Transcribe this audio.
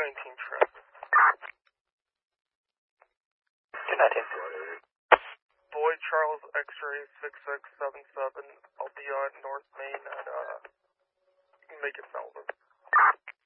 trip. 219. Boy Charles X-ray 6677, I'll be on North Main at Macon Sullivan.